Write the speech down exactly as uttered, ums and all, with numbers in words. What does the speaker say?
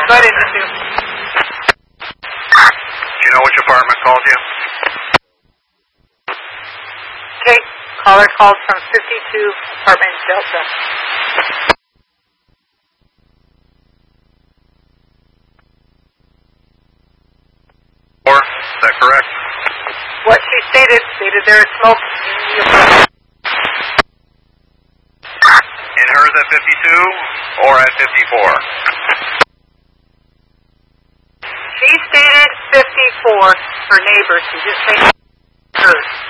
Go ahead, engine two. Do you know which apartment called you? Okay, caller called from fifty-two, apartment Delta. Or, is that correct? What she stated, stated there is smoke in the apartment. In hers at fifty-two or at fifty-four? She stated fifty-four, her neighbor. She just stated hers.